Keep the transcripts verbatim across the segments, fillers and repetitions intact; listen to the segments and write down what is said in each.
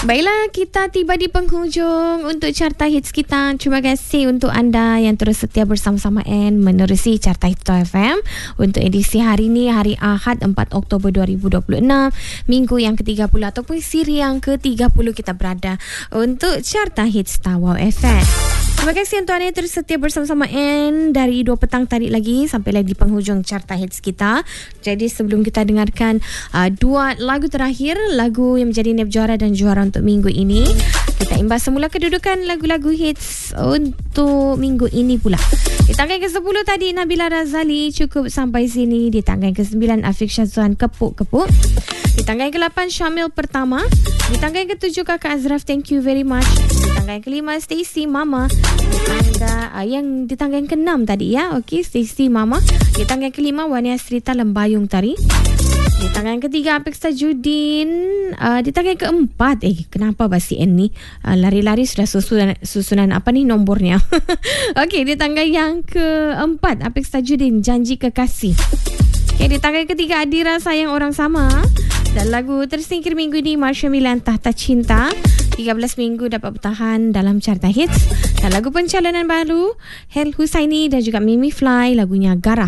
Baiklah, kita tiba di penghujung untuk Carta Hits kita. Terima kasih untuk anda yang terus setia bersama-sama N menerusi Carta Hits F M untuk edisi hari ini, hari Ahad empat Oktober dua ribu dua puluh enam, minggu yang ke tiga puluh ataupun siri yang ke tiga puluh kita berada untuk Carta Hits Tawau F M. Terima kasih untuk anda yang terus setia bersama-sama N dari dua petang tadi lagi sampai lagi di penghujung Carta Hits kita. Jadi sebelum kita dengarkan uh, dua lagu terakhir, lagu yang menjadi nep juara dan juara untuk minggu ini, kita imbas semula kedudukan lagu-lagu hits untuk minggu ini pula. Di tangga ke sepuluh tadi Nabila Razali, Cukup Sampai Sini. Di tangga ke sembilan Afiq Syazwan, Kepuk-Kepuk. Di tangga ke delapan Syamil Pertama. Di tangga ke tujuh Kakak Azraf, Thank You Very Much. Di tangga ke lima Stacy, Mama. Di tangga uh, yang di tangga yang ke enam tadi ya, okey, Stacy, Mama. Di tangga ke lima Wania Srita, Lembayung Tari. Di tangga yang ketiga Apik Tajudin. uh, Di tangga yang keempat, Eh kenapa Basi N ni uh, lari-lari sudah susunan, susunan apa ni nombornya. Okey, di tangga yang keempat Apik Tajudin, Janji Kekasih. Okay, di tangga yang ketiga Adira, Sayang Orang Sama. Dan lagu tersingkir minggu ini Marsha Milan, Tahta Cinta. tiga belas minggu dapat bertahan dalam Carta Hits. Dan lagu pencalonan baru Hel Husaini dan juga Mimi Fly, lagunya Garah.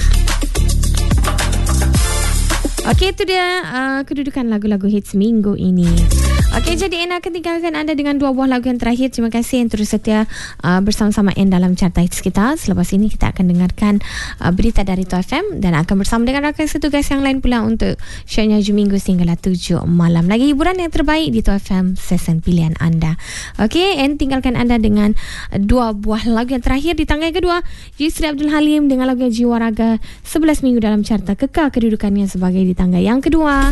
Okey, itu dia uh, kedudukan lagu-lagu hits minggu ini. Okey, jadi N akan tinggalkan anda dengan dua buah lagu yang terakhir. Terima kasih yang terus setia uh, bersama-sama N dalam Carta Hits kita. Selepas ini kita akan dengarkan uh, berita dari T F M dan akan bersama dengan rakan setugas yang lain pula untuk show Haju Minggu sehinggalah tujuh malam. Lagi hiburan yang terbaik di T F M, sesen pilihan anda. Okey, N tinggalkan anda dengan dua buah lagu yang terakhir. Di tangga yang kedua, Yusri Abdul Halim dengan lagu Jiwa Raga, sebelas minggu dalam carta, kekal kedudukannya sebagai di tangga yang kedua.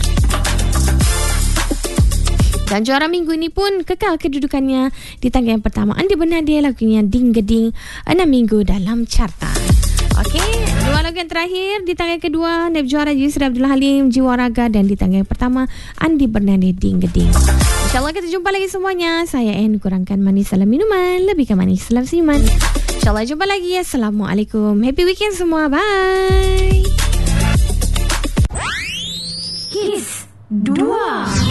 Dan juara minggu ini pun kekal kedudukannya di tangga yang pertama. Andi Bernadia, lagunya Ding Geding, enam minggu dalam carta. Okey, dua lagu yang terakhir di tangga yang kedua, nep juara Yusri Abdul Halim, Jiwa Raga, dan di tangga yang pertama Andi Bernadia, Ding Geding. InsyaAllah kita jumpa lagi semuanya. Saya N, kurangkan manis dalam minuman, lebihkan manis dalam senyuman. InsyaAllah jumpa lagi. Assalamualaikum. Happy weekend semua. Bye. Kiss dua.